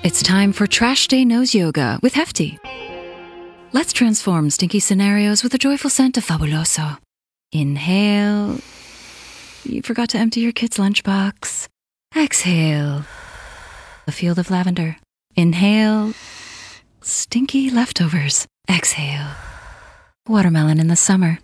It's time for Trash Day Nose Yoga with Hefty. Let's transform stinky scenarios with a joyful scent of Fabuloso. Inhale. You forgot to empty your kid's lunchbox. Exhale. A field of lavender. Inhale. Stinky leftovers. Exhale. Watermelon in the summer.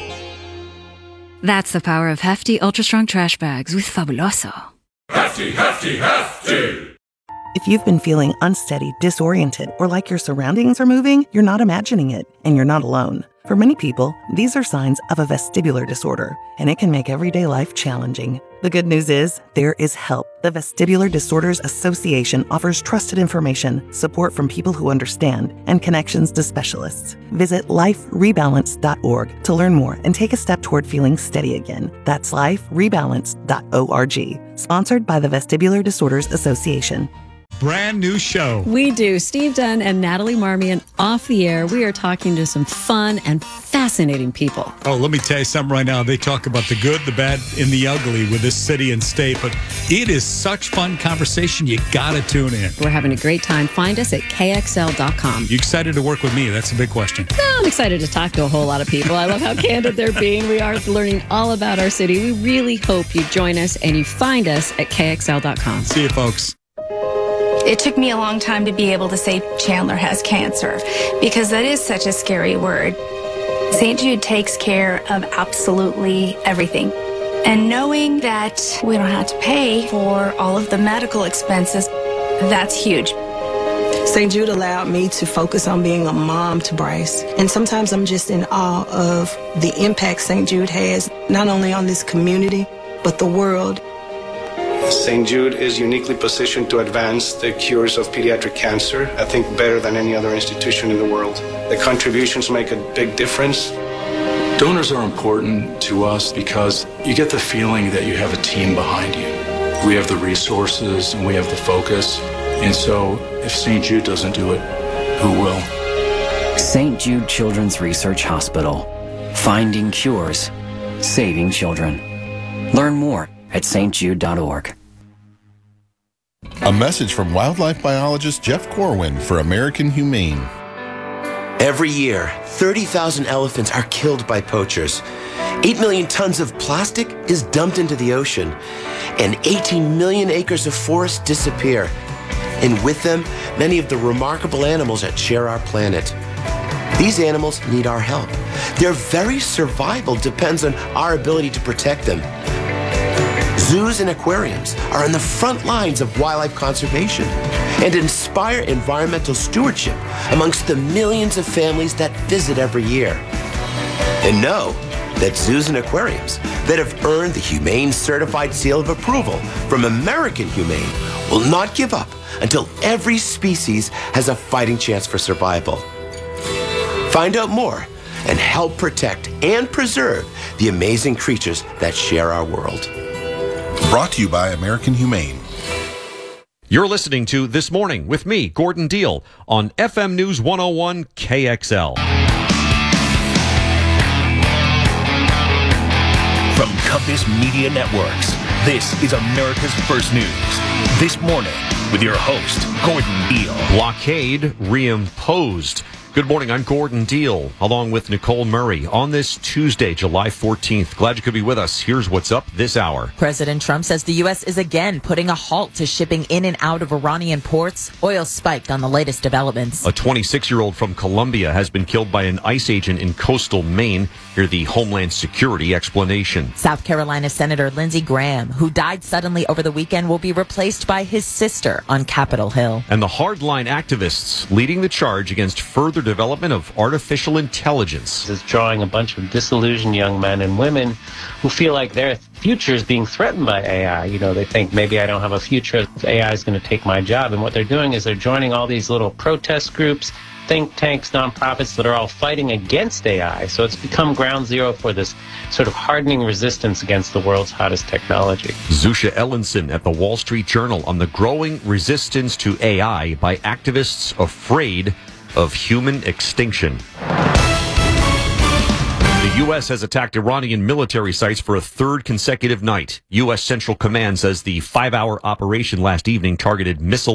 That's the power of Hefty Ultra Strong Trash Bags with Fabuloso. Hefty, hefty, hefty! If you've been feeling unsteady, disoriented, or like your surroundings are moving, you're not imagining it, and you're not alone. For many people, these are signs of a vestibular disorder, and it can make everyday life challenging. The good news is, there is help. The Vestibular Disorders Association offers trusted information, support from people who understand, and connections to specialists. Visit liferebalance.org to learn more and take a step toward feeling steady again. That's liferebalance.org. Sponsored by the Vestibular Disorders Association. Brand new show. We do. Steve Dunn and Natalie Marmion off the air. We are talking to some fun and fascinating people. Oh, let me tell you something right now. They talk about the good, the bad, and the ugly with this city and state, but it is such fun conversation. You got to tune in. We're having a great time. Find us at KXL.com. You excited to work with me? That's a big question. No, I'm excited to talk to a whole lot of people. I love how candid they're being. We are learning all about our city. We really hope you join us and you find us at KXL.com. See you, folks. It took me a long time to be able to say Chandler has cancer because that is such a scary word. St. Jude takes care of absolutely everything. And knowing that we don't have to pay for all of the medical expenses, that's huge. St. Jude allowed me to focus on being a mom to Bryce. And sometimes I'm just in awe of the impact St. Jude has, not only on this community, but the world. St. Jude is uniquely positioned to advance the cures of pediatric cancer, I think better than any other institution in the world. The contributions make a big difference. Donors are important to us because you get the feeling that you have a team behind you. We have the resources and we have the focus. And so if St. Jude doesn't do it, who will? St. Jude Children's Research Hospital. Finding cures. Saving children. Learn more at stjude.org. A message from wildlife biologist Jeff Corwin for American Humane. Every year, 30,000 elephants are killed by poachers. 8 million tons of plastic is dumped into the ocean, and 18 million acres of forest disappear. And with them, many of the remarkable animals that share our planet. These animals need our help. Their very survival depends on our ability to protect them. Zoos and aquariums are on the front lines of wildlife conservation and inspire environmental stewardship amongst the millions of families that visit every year. And know that zoos and aquariums that have earned the Humane Certified Seal of Approval from American Humane will not give up until every species has a fighting chance for survival. Find out more and help protect and preserve the amazing creatures that share our world. Brought to you by American Humane. You're listening to This Morning with me, Gordon Deal, on FM News 101 KXL. From Compass Media Networks, this is America's First News. This Morning with your host, Gordon Deal. Blockade reimposed. Good morning, I'm Gordon Deal, along with Nicole Murray, on this Tuesday, July 14th. Glad you could be with us. Here's what's up this hour. President Trump says the U.S. is again putting a halt to shipping in and out of Iranian ports. Oil spiked on the latest developments. A 26-year-old from Colombia has been killed by an ICE agent in coastal Maine. Hear the Homeland Security explanation. South Carolina Senator Lindsey Graham, who died suddenly over the weekend, will be replaced by his sister on Capitol Hill. And the hardline activists leading the charge against further development of artificial intelligence. It's drawing a bunch of disillusioned young men and women who feel like their future is being threatened by AI. You know, they think maybe I don't have a future, AI is going to take my job. And what they're doing is they're joining all these little protest groups, think tanks, nonprofits that are all fighting against AI. So it's become ground zero for this sort of hardening resistance against the world's hottest technology. Zusha Ellenson at the Wall Street Journal on the growing resistance to AI by activists afraid of human extinction. The U.S. has attacked Iranian military sites for a third consecutive night. U.S. Central Command says the 5-hour operation last evening targeted missile